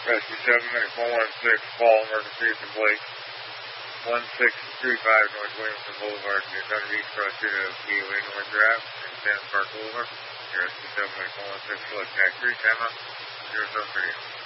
Rescue 7, Medic 116, call emergency at the Blake. 1635 North Williamson Boulevard, near Thunder East, cross street of POA North Drive, and San Park Boulevard. Rescue 7, Medic 116, select tax 3, time out, 073.